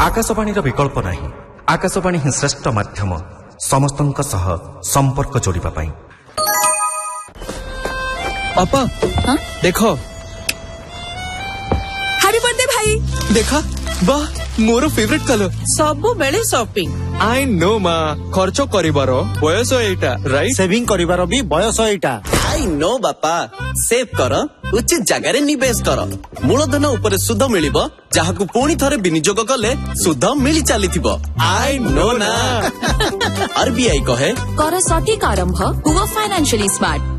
आकाशवाणी विकल्प नहीं। आकाशवाणी ही श्रेष्ठ माध्यम समस्तंक सह संपर्क जोड़िबा पाई। पापा देखो हैप्पी बर्थडे भाई। देखा वाह मोर फेवरेट कलर सबु बेले शॉपिंग। आई नो माँ खर्च करिबारो बयस एटा राइट सेविंग करिबारो भी बयस एटा। आई नो बापा सेव कर उचित जगह निवेश कर मूलधन उपर सुध मिलिबो जहाकु पुणी थरे विनियोग कले सुध मिली चलीथिबो। आई नो ना आरबीआई कहे कर सटीक आरंभ हुआ फाइनेंशियली स्मार्ट।